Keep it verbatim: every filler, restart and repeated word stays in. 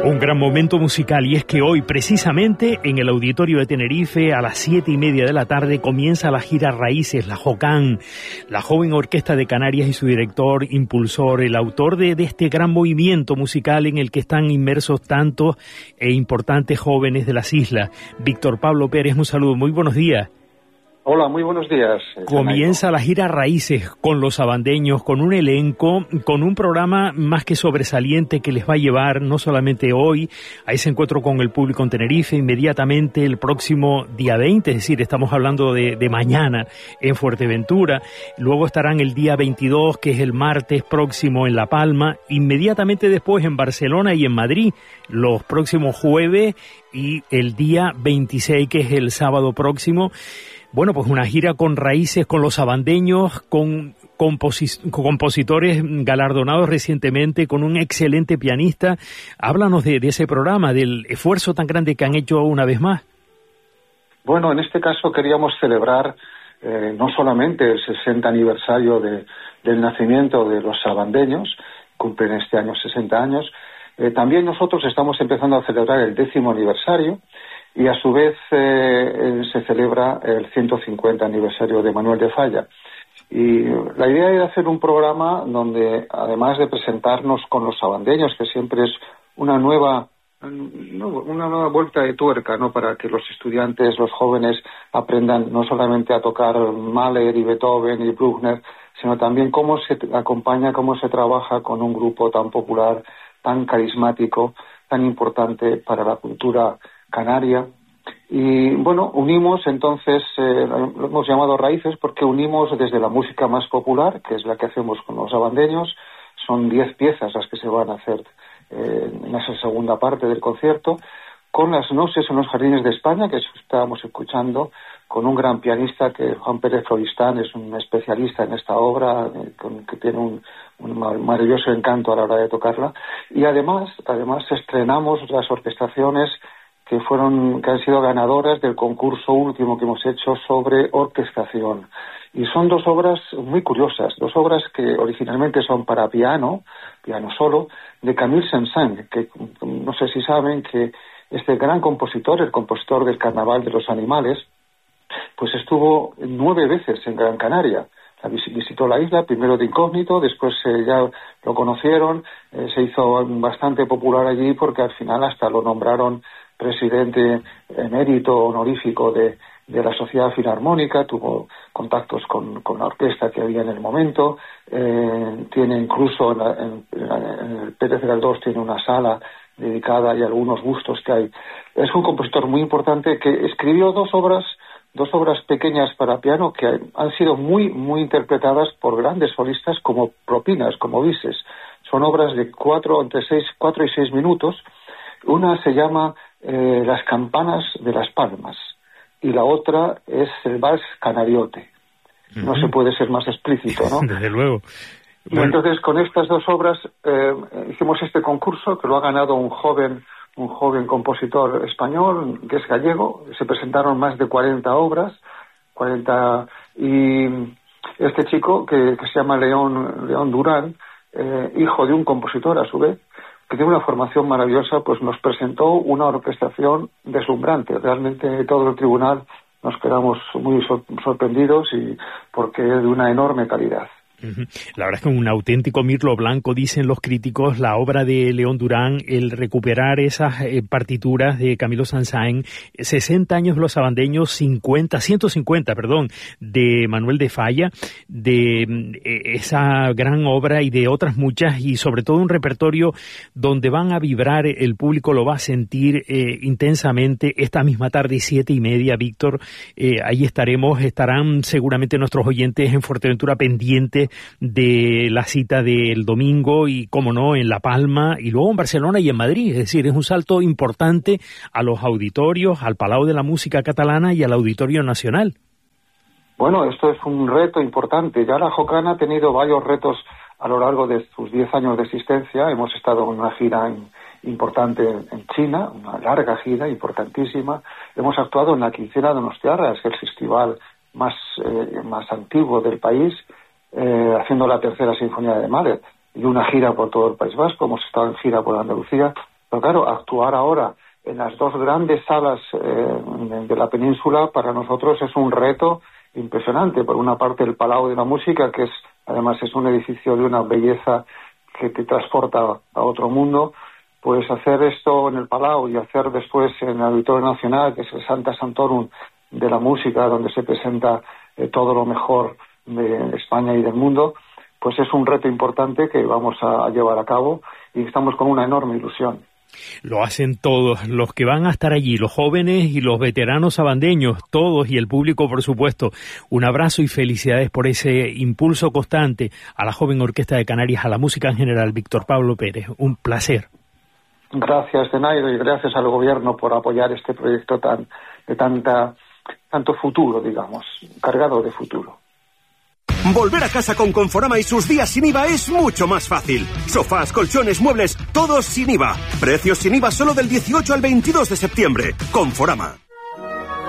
Un gran momento musical, y es que hoy precisamente en el Auditorio de Tenerife a las siete y media de la tarde comienza la gira Raíces, la Jocán, la joven orquesta de Canarias y su director, impulsor, el autor de, de este gran movimiento musical en el que están inmersos tantos e importantes jóvenes de las islas. Víctor Pablo Pérez, un saludo, muy buenos días. Hola, muy buenos días. Comienza la gira Raíces con los sabandeños, con un elenco, con un programa más que sobresaliente que les va a llevar no solamente hoy a ese encuentro con el público en Tenerife, inmediatamente el próximo día veinte, es decir, estamos hablando de, de mañana en Fuerteventura, luego estarán el día veintidós, que es el martes próximo en La Palma, inmediatamente después en Barcelona y en Madrid, los próximos jueves, y el día veintiséis, que es el sábado próximo. Bueno, pues una gira con raíces, con los sabandeños, con composi- compositores galardonados recientemente, con un excelente pianista. Háblanos de, de ese programa, del esfuerzo tan grande que han hecho una vez más. Bueno, en este caso queríamos celebrar eh, no solamente el sesenta aniversario de, del nacimiento de los sabandeños, cumplen este año sesenta años, eh, también nosotros estamos empezando a celebrar el décimo aniversario, y a su vez eh, se celebra el ciento cincuenta aniversario de Manuel de Falla. Y la idea era hacer un programa donde, además de presentarnos con los sabandeños, que siempre es una nueva una nueva vuelta de tuerca, ¿no?, para que los estudiantes, los jóvenes, aprendan no solamente a tocar Mahler y Beethoven y Bruckner, sino también cómo se acompaña, cómo se trabaja con un grupo tan popular, tan carismático, tan importante para la cultura canaria. Y bueno, unimos entonces, eh, lo hemos llamado Raíces porque unimos desde la música más popular, que es la que hacemos con los sabandeños, son diez piezas las que se van a hacer eh, en esa segunda parte del concierto, con las noches en los jardines de España, que estábamos escuchando, con un gran pianista, que Juan Pérez Floristán es un especialista en esta obra, eh, con, que tiene un, un maravilloso encanto a la hora de tocarla, y además, además estrenamos las orquestaciones que fueron, que han sido ganadoras del concurso último que hemos hecho sobre orquestación. Y son dos obras muy curiosas, dos obras que originalmente son para piano, piano solo, de Camille Saint-Saëns, que no sé si saben que este gran compositor, el compositor del Carnaval de los Animales, pues estuvo nueve veces en Gran Canaria. Visitó la isla, primero de incógnito, después eh, ya lo conocieron, eh, se hizo bastante popular allí porque al final hasta lo nombraron presidente emérito honorífico de, de la Sociedad Filarmónica, tuvo contactos con, con la orquesta que había en el momento, eh, tiene incluso en, la, en, en el Pérez Galdós tiene una sala dedicada y algunos gustos que hay. Es un compositor muy importante que escribió dos obras dos obras pequeñas para piano que han sido muy, muy interpretadas por grandes solistas como propinas, como bises. Son obras de cuatro, entre seis, cuatro y seis minutos. Una se llama eh, Las campanas de las palmas y la otra es el vals canariote. Uh-huh. No se puede ser más explícito, ¿no? Desde luego. Y bueno, entonces con estas dos obras eh, hicimos este concurso que lo ha ganado un joven un joven compositor español que es gallego. Se presentaron más de cuarenta obras, cuarenta, y este chico que, que se llama León, León Durán, eh, hijo de un compositor a su vez, que tiene una formación maravillosa, pues nos presentó una orquestación deslumbrante. Realmente todo el tribunal nos quedamos muy sor- sorprendidos y porque es de una enorme calidad. La verdad es que un auténtico mirlo blanco, dicen los críticos, la obra de León Durán, el recuperar esas eh, partituras de Camilo Saint-Saëns, sesenta años los sabandeños, cincuenta, ciento cincuenta, perdón, de Manuel de Falla, de eh, esa gran obra y de otras muchas, y sobre todo un repertorio donde van a vibrar, el público lo va a sentir eh, intensamente. Esta misma tarde, siete y media, Víctor, eh, ahí estaremos, estarán seguramente nuestros oyentes en Fuerteventura pendientes de la cita del domingo y, como no, en La Palma y luego en Barcelona y en Madrid. Es decir, es un salto importante a los auditorios, al Palau de la Música Catalana y al Auditorio Nacional. Bueno, esto es un reto importante. Ya la Jocán ha tenido varios retos a lo largo de sus diez años de existencia. Hemos estado en una gira en, importante en China, una larga gira importantísima. Hemos actuado en la Quincena Donostiarra, es el festival más, eh, más antiguo del país, eh, haciendo la tercera sinfonía de Mahler, y una gira por todo el País Vasco. Hemos estado en gira por Andalucía. Pero claro, actuar ahora en las dos grandes salas eh, de la península para nosotros es un reto impresionante. Por una parte el Palau de la Música, que es además es un edificio de una belleza que te transporta a otro mundo. Pues hacer esto en el Palau y hacer después en el Auditorio Nacional, que es el Sancta Sanctorum de la música, donde se presenta eh, todo lo mejor de España y del mundo, pues es un reto importante que vamos a, a llevar a cabo y estamos con una enorme ilusión. Lo hacen todos, los que van a estar allí, los jóvenes y los veteranos sabandeños, todos, y el público, por supuesto. Un abrazo y felicidades por ese impulso constante a la joven Orquesta de Canarias, a la música en general. Víctor Pablo Pérez, un placer. Gracias, Zenaida, y gracias al gobierno por apoyar este proyecto tan de tanta tanto futuro, digamos, cargado de futuro. Volver a casa con Conforama y sus días sin I V A es mucho más fácil. Sofás, colchones, muebles, todos sin I V A. Precios sin I V A solo del dieciocho al veintidós de septiembre. Conforama.